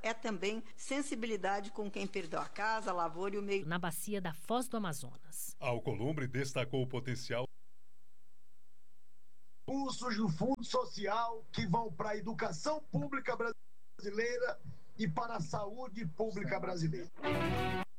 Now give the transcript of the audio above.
é também sensibilidade com quem perdeu a casa, a lavoura e o meio. Na bacia da Foz do Amazonas. Alcolumbre destacou o potencial. Recursos do Fundo Social que vão para a educação pública brasileira e para a saúde pública brasileira.